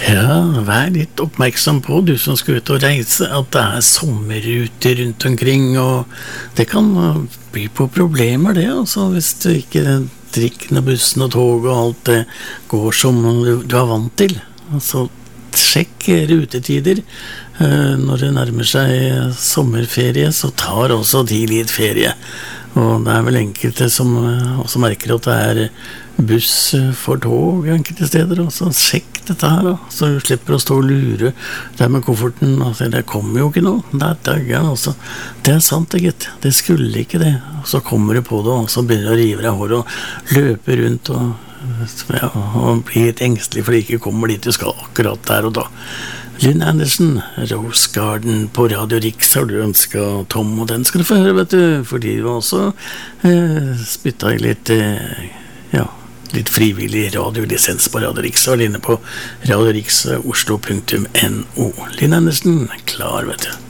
Ja, vær litt oppmerksom på, du som skal ut og reise, at det sommerruter rundt omkring, og det kan by på problemer det, altså, hvis du ikke trikken og bussen og tog og alt det går som du er vant til. Altså, sjekk rutetider. Når det nærmer seg sommerferie, så tar også de litt ferie. Og det vel enkelte som også merker at det buss for tog enkelte steder, og så sjekk dette her da, så du slipper å stå og lure der med kofferten, altså, det kommer jo ikke noe, altså. Det sant det gitt, det skulle ikke det, og så kommer du på det, og så begynner du å rive deg hår og løpe rundt og bli litt engstelig for det ikke kommer dit du skal akkurat der og da. Lynn Anderson, Rose Garden på Radio Rix har du ønsket, Tom, og den skal du få høre, vet du, fordi du også spyttet i litt frivillig radiolisens på Radio Rix, og inne på radiorixoslo.no. Lynn Anderson, klar, vet du.